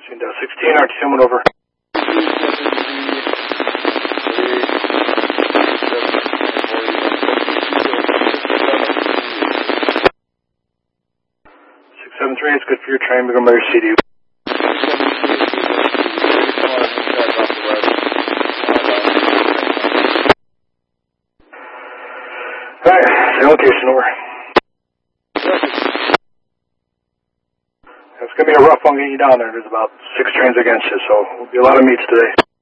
Seen 16, RT someone over. It's good for your train. We're going to better CD. Alright, same location, over. It's going to be a rough one getting you down there. There's about 6 trains against you, so it'll be a lot of meets today.